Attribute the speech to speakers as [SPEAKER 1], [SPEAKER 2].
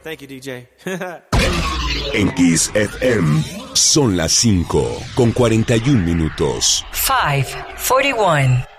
[SPEAKER 1] Thank you, DJ.
[SPEAKER 2] En Kiss FM son las 5:41.
[SPEAKER 3] 5:41.